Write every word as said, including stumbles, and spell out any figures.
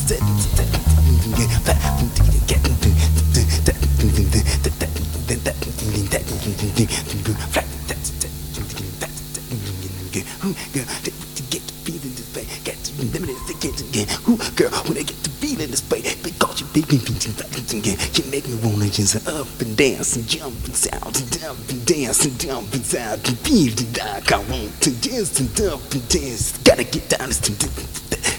Girl, when I get to feeling this way, because you make me you make me wanna just up and dance and jump and sound and dump and dance and dump and sound and feel the dark. I want to dance and dump and dance. Gotta get down this.